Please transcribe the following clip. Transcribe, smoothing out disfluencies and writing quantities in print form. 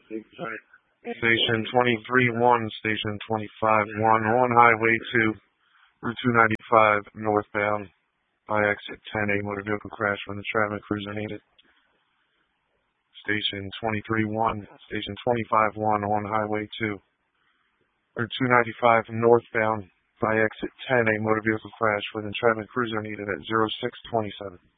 Station 23-1, Station 25-1 on Highway 2, Route 295 northbound by exit 10A motor vehicle crash when the traffic cruiser needed. Station 23-1, Station 25-1 on Highway 2, Route 295 northbound by exit 10A motor vehicle crash when the traffic cruiser needed at 0627.